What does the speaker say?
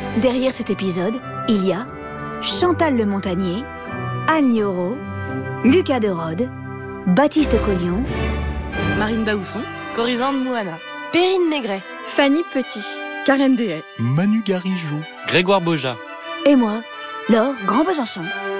Derrière cet épisode, il y a Chantal Le Montagnier, Anne Lioro, Lucas de Rhodes, Baptiste Collion, Marine Baousson, Corisande Mouana, Perrine Maigret, Fanny Petit, Karen Dehay, Manu Garigou, Grégoire Boja et moi, Laure Grand-Besançon.